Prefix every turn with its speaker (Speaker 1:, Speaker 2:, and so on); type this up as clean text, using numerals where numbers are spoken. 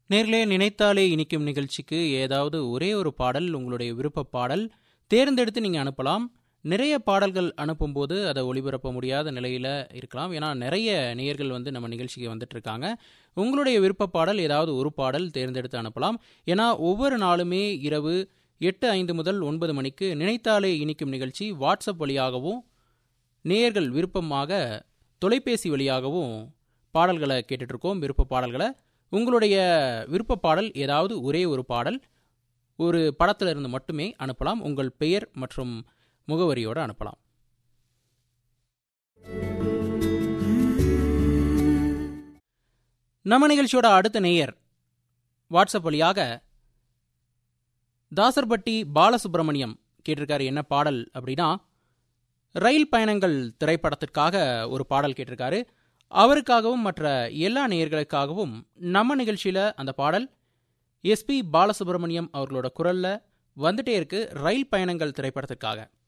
Speaker 1: நேர்களே, நினைத்தாலே இனிக்கும் நிகழ்ச்சிக்கு ஏதாவது ஒரே ஒரு பாடல், உங்களுடைய விருப்ப பாடல் தேர்ந்தெடுத்து நீங்கள் அனுப்பலாம். நிறைய பாடல்கள் அனுப்பும்போது அதை ஒளிபரப்ப முடியாத நிலையில் இருக்கலாம். ஏன்னா நிறைய நேயர்கள் நம்ம நிகழ்ச்சிக்கு வந்துட்டு இருக்காங்க. உங்களுடைய விருப்ப பாடல் ஏதாவது ஒரு பாடல் தேர்ந்தெடுத்து அனுப்பலாம். ஏன்னா ஒவ்வொரு நாளுமே இரவு 8:05 முதல் 9 மணிக்கு நினைத்தாலே இனிக்கும் நிகழ்ச்சி வாட்ஸ்அப் வழியாகவும், நேயர்கள் விருப்பமாக தொலைபேசி வழியாகவும் பாடல்களை கேட்டுட்ருக்கோம். விருப்ப பாடல்களை உங்களுடைய விருப்ப பாடல் ஏதாவது ஒரே ஒரு பாடல் ஒரு படத்திலிருந்து மட்டுமே அனுப்பலாம். உங்கள் பெயர் மற்றும் முகவரியோடு அனுப்பலாம். நம்ம நிகழ்ச்சியோட அடுத்த நேயர் வாட்ஸ்அப் வழியாக தாசர்பட்டி பாலசுப்ரமணியம் கேட்டிருக்காரு. என்ன பாடல் அப்படின்னா, ரயில் பயணங்கள் திரைப்படத்திற்காக ஒரு பாடல் கேட்டிருக்காரு. அவருக்காகவும் மற்ற எல்லா நேயர்களுக்காகவும் நம்ம நிகழ்ச்சியில் அந்த பாடல் எஸ்பி பாலசுப்ரமணியம் அவர்களோட குரலில் வந்துட்டே இருக்கு. ரயில் பயணங்கள் திரைப்படத்திற்காக.